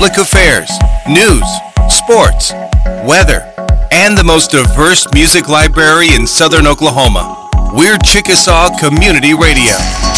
public affairs, news, sports, weather, and the most diverse music library in southern Oklahoma. We're Chickasaw Community Radio.